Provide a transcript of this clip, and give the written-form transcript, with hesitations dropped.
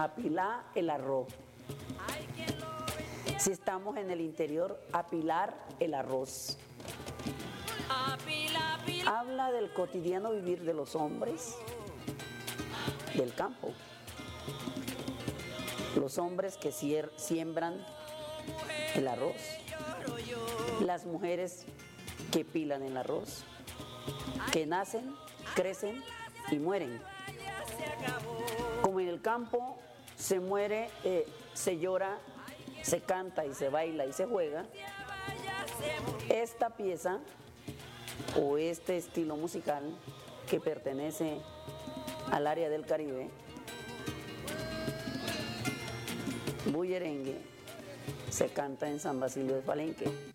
apilar el arroz. Si estamos en el interior, apilar el arroz. Habla del cotidiano vivir de los hombres del campo. Los hombres que siembran el arroz. Las mujeres que pilan el arroz. Que nacen, crecen y mueren. Como en el campo se muere, se llora, se canta y se baila y se juega, esta pieza o este estilo musical que pertenece al área del Caribe, bullerengue, se canta en San Basilio de Palenque.